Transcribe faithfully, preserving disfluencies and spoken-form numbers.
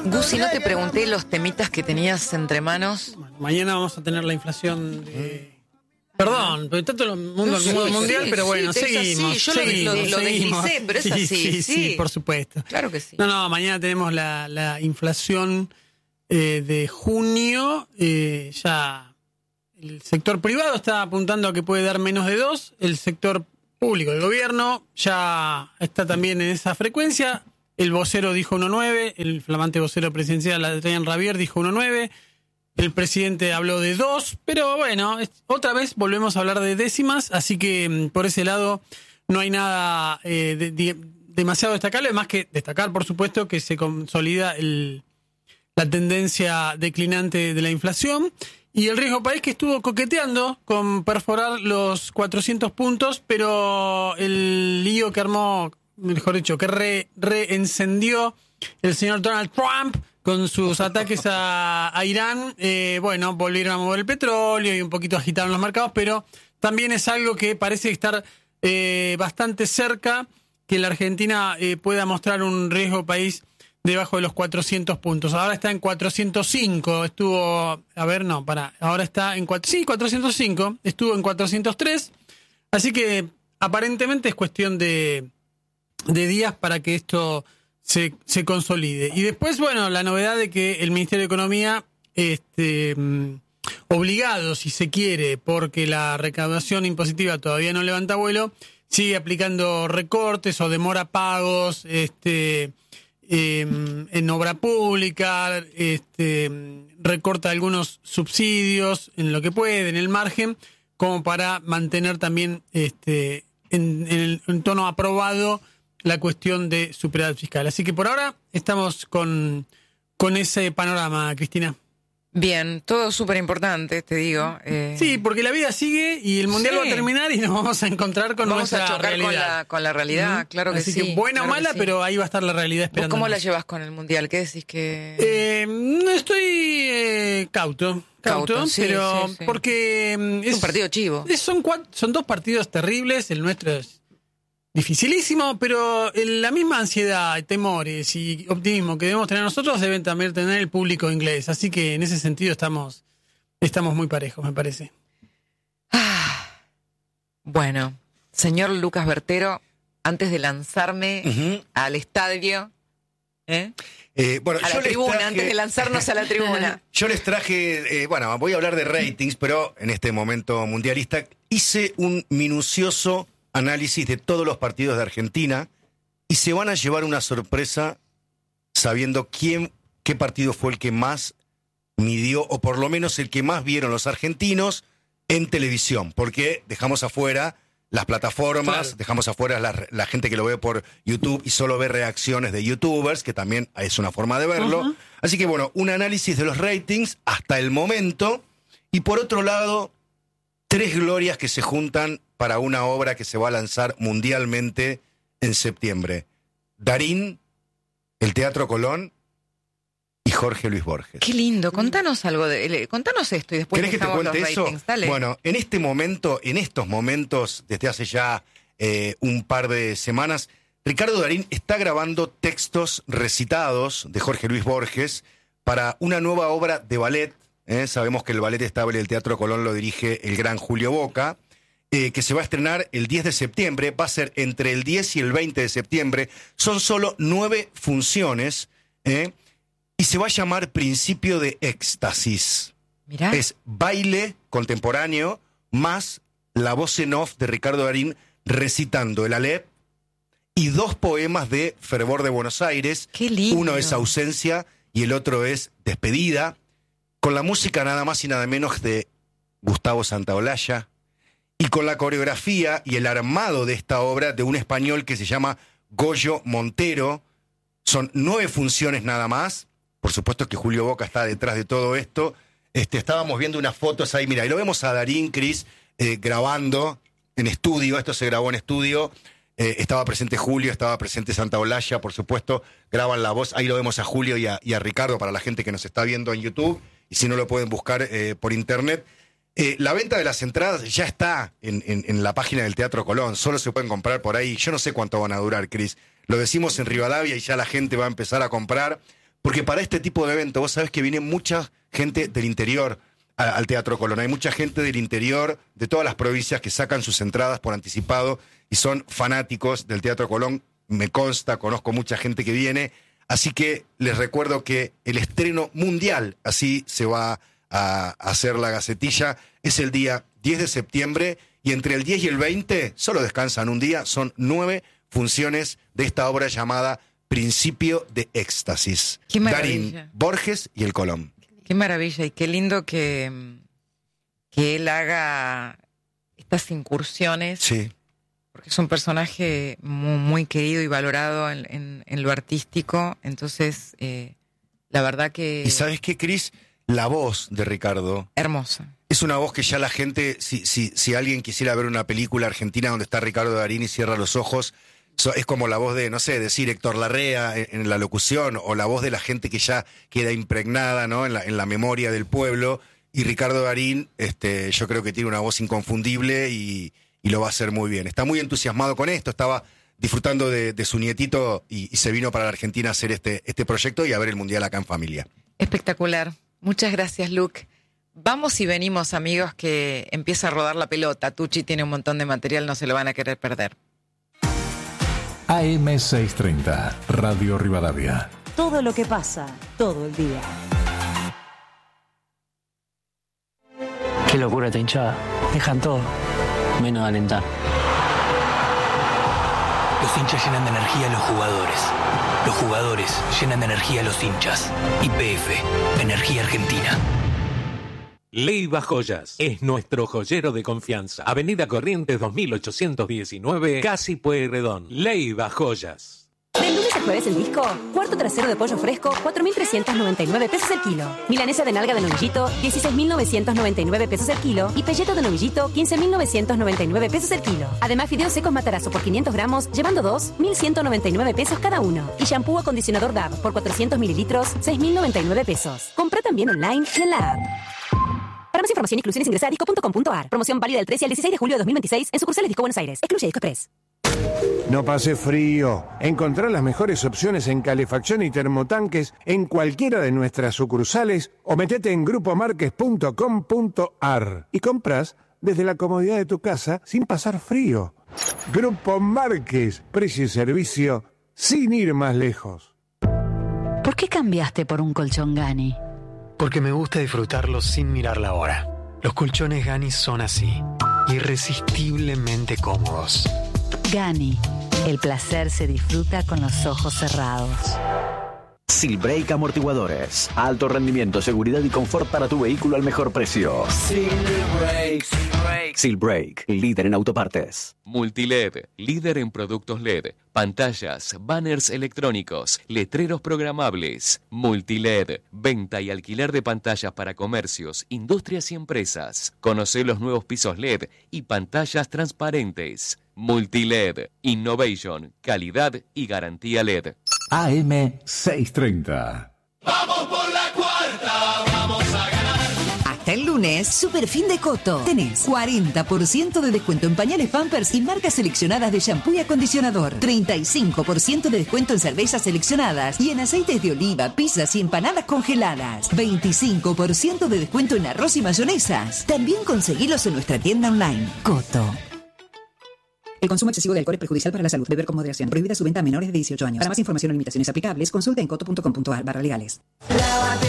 Gusi, no te pregunté los temitas que tenías entre manos. Bueno, mañana vamos a tener la inflación de... Perdón, pero tanto el mundo, No, sí, el mundo sí, mundial, sí, pero bueno, sí, seguimos. así. Yo lo- seguimos, lo- lo seguimos. deslicé, pero es sí, así, Sí, sí, sí. por supuesto. Claro que sí. No, no, mañana tenemos la, la inflación eh, de junio. Eh, ya el sector privado está apuntando a que puede dar menos de dos. El sector público, el gobierno, ya está también en esa frecuencia. El vocero dijo uno coma nueve, el flamante vocero presidencial Adrián Rabier dijo uno coma nueve. El presidente habló de dos, pero bueno, es- otra vez volvemos a hablar de décimas, así que mm, por ese lado no hay nada eh, de- de- demasiado destacable, más que destacar, por supuesto, que se consolida el, la tendencia declinante de la inflación y el riesgo país que estuvo coqueteando con perforar los cuatrocientos puntos, pero el lío que armó, mejor dicho, que re, reencendió el señor Donald Trump con sus ataques a, a Irán, eh, bueno, volvieron a mover el petróleo y un poquito agitaron los mercados, pero también es algo que parece estar eh, bastante cerca que la Argentina eh, pueda mostrar un riesgo país debajo de los cuatrocientos puntos. Ahora está en cuatrocientos cinco, estuvo, a ver, no, para, ahora está en cuatro, sí, cuatrocientos cinco, estuvo en cuatrocientos tres, así que aparentemente es cuestión de, de días para que esto se, se consolide. Y después, bueno, la novedad de que el Ministerio de Economía, este, mm, obligado, si se quiere, porque la recaudación impositiva todavía no levanta vuelo, sigue aplicando recortes o demora pagos, este, eh, en obra pública, este, recorta algunos subsidios en lo que puede, en el margen, como para mantener también este, en, en el en tono aprobado la cuestión de superávit fiscal. Así que por ahora estamos con, con ese panorama, Cristina. Bien, todo súper importante, te digo. Eh, Sí, porque la vida sigue y el mundial Sí. va a terminar y nos vamos a encontrar con Vamos nuestra a chocar realidad. con la, con la realidad, Ujú. claro que Así sí. que buena o claro que mala, sí. pero ahí va a estar la realidad ¿Vos esperando. cómo la llevas con el mundial? ¿Qué decís que...? Eh, no estoy eh, cauto, cauto, Cauto, sí, pero sí, sí. porque mm, Es un partido chivo. es- son cuatro, son dos partidos terribles. El nuestro es dificilísimo, pero en la misma ansiedad, temores y optimismo que debemos tener nosotros deben también tener el público inglés. Así que en ese sentido estamos estamos muy parejos, me parece. Ah, bueno, señor Lucas Bertero, antes de lanzarme Ujú. al estadio, ¿eh? Eh, bueno, a yo la les tribuna, traje- antes de lanzarnos a la tribuna. Yo les traje, eh, bueno, voy a hablar de ratings, pero en este momento mundialista hice un minucioso análisis de todos los partidos de Argentina y se van a llevar una sorpresa sabiendo quién, qué partido fue el que más midió, o por lo menos el que más vieron los argentinos en televisión, porque dejamos afuera las plataformas, Claro. dejamos afuera la, la gente que lo ve por YouTube y solo ve reacciones de youtubers, que también es una forma de verlo. Ujú. Así que bueno, un análisis de los ratings hasta el momento, y por otro lado, tres glorias que se juntan para una obra que se va a lanzar mundialmente en septiembre. Darín, el Teatro Colón y Jorge Luis Borges. Qué lindo, contanos algo de, le- contanos esto y después ¿Querés que te dejamos cuente los eso? ratings. Dale. Bueno, en este momento, en estos momentos, desde hace ya eh, un par de semanas, Ricardo Darín está grabando textos recitados de Jorge Luis Borges para una nueva obra de ballet. ¿eh? Sabemos que el ballet estable del Teatro Colón lo dirige el gran Julio Boca, eh, que se va a estrenar el diez de septiembre. Va a ser entre el diez y el veinte de septiembre. Son solo nueve funciones, ¿eh? Y se va a llamar Principio de Éxtasis. Mirá. Es baile contemporáneo más la voz en off de Ricardo Darín recitando el Alep y dos poemas de Fervor de Buenos Aires. Qué lindo. Uno es Ausencia y el otro es Despedida, con la música nada más y nada menos de Gustavo Santaolalla y con la coreografía y el armado de esta obra de un español que se llama Goyo Montero. Son nueve funciones nada más. Por supuesto que Julio Boca está detrás de todo esto. Este, estábamos viendo unas fotos ahí, mira, y lo vemos a Darín, Cris, eh, grabando en estudio. Esto se grabó en estudio. Eh, estaba presente Julio, estaba presente Santaolalla, por supuesto. Graban la voz. Ahí lo vemos a Julio y a, y a Ricardo para la gente que nos está viendo en YouTube. Y si no, lo pueden buscar eh, por internet. Eh, la venta de las entradas ya está en, en, en la página del Teatro Colón. Solo se pueden comprar por ahí. Yo no sé cuánto van a durar, Cris. Lo decimos en Rivadavia y ya la gente va a empezar a comprar. porque para este tipo de evento, vos sabés que viene mucha gente del interior a, al Teatro Colón. Hay mucha gente del interior de todas las provincias que sacan sus entradas por anticipado y son fanáticos del Teatro Colón. Me consta, conozco mucha gente que viene. Así que les recuerdo que el estreno mundial, así se va a hacer la gacetilla, es el día diez de septiembre, y entre el diez y el veinte, solo descansan un día, son nueve funciones de esta obra llamada Principio de Éxtasis. Qué maravilla. Darín Borges y el Colón. Qué maravilla y qué lindo que, que él haga estas incursiones. Sí. Porque es un personaje muy, muy querido y valorado en, en, en lo artístico. Entonces, eh, la verdad que... ¿Y sabes qué, Cris? La voz de Ricardo... hermosa. Es una voz que ya la gente, si, si, si alguien quisiera ver una película argentina donde está Ricardo Darín y cierra los ojos, so, es como la voz de, no sé, decir Héctor Larrea en, en la locución, o la voz de la gente que ya queda impregnada, ¿no? en, la, en la memoria del pueblo. Y Ricardo Darín, este, yo creo que tiene una voz inconfundible y... y lo va a hacer muy bien. Está muy entusiasmado con esto, estaba disfrutando de, de su nietito y, y se vino para la Argentina a hacer este, este proyecto y a ver el Mundial acá en familia. Espectacular. Muchas gracias, Luke. Vamos y venimos, amigos, que empieza a rodar la pelota. Tucci tiene un montón de material, no se lo van a querer perder. A M seiscientos treinta, Radio Rivadavia. Todo lo que pasa, todo el día. Qué locura esta hinchada. Dejan todo, menos alentar. Los hinchas llenan de energía a los jugadores. Los jugadores llenan de energía a los hinchas. Y P F, Energía Argentina. Leiva Joyas es nuestro joyero de confianza. Avenida Corrientes dos mil ochocientos diecinueve, Casi Pueyrredón. Leiva Joyas. Del lunes al jueves el disco, cuarto trasero de pollo fresco, cuatro mil trescientos noventa y nueve pesos el kilo. Milanesa de nalga de novillito, dieciséis mil novecientos noventa y nueve pesos el kilo. Y pelleto de novillito, quince mil novecientos noventa y nueve pesos el kilo. Además, fideos secos Matarazzo por quinientos gramos, llevando dos, mil ciento noventa y nueve pesos cada uno. Y shampoo acondicionador D A V por cuatrocientos mililitros, seis mil noventa y nueve pesos. Compra también online y en la app. Para más información e inclusiones ingresa a disco punto com punto a r. Promoción válida del trece al dieciséis de julio de dos mil veintiséis en sucursales Disco Buenos Aires. Excluye Disco Express. No pase frío. Encontrá las mejores opciones en calefacción y termotanques en cualquiera de nuestras sucursales o metete en grupo marques punto com punto a r y compras desde la comodidad de tu casa sin pasar frío. Grupo Márquez, precio y servicio sin ir más lejos. ¿Por qué cambiaste por un colchón Gani? Porque me gusta disfrutarlo sin mirar la hora. Los colchones Gani son así, irresistiblemente cómodos. Gani, el placer se disfruta con los ojos cerrados. Silbrake Amortiguadores. Alto rendimiento, seguridad y confort para tu vehículo al mejor precio. Silbrake. Silbrake, líder en autopartes. Multiled, líder en productos L E D, pantallas, banners electrónicos, letreros programables. Multiled, venta y alquiler de pantallas para comercios, industrias y empresas. Conoce los nuevos pisos L E D y pantallas transparentes. Multiled, innovation, calidad y garantía L E D. A M seiscientos treinta. ¡Vamos por la cuarta! ¡Vamos a ganar! Hasta el lunes, Super Fin de Coto. Tenés cuarenta por ciento de descuento en pañales Pampers y marcas seleccionadas de shampoo y acondicionador. treinta y cinco por ciento de descuento en cervezas seleccionadas y en aceites de oliva, pizzas y empanadas congeladas. veinticinco por ciento de descuento en arroz y mayonesas. También conseguilos en nuestra tienda online. Coto. El consumo excesivo de alcohol es perjudicial para la salud. Beber con moderación. Prohibida su venta a menores de dieciocho años. Para más información o limitaciones aplicables, consulta en coto punto com punto a r barra legales.